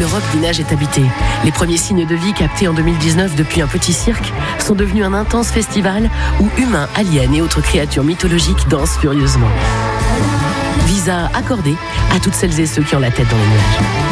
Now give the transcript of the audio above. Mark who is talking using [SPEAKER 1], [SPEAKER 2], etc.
[SPEAKER 1] Europe des neiges est habité. Les premiers signes de vie captés en 2019 depuis un petit cirque sont devenus un intense festival où humains, aliens et autres créatures mythologiques dansent furieusement. Visa accordé à toutes celles et ceux qui ont la tête dans les nuages.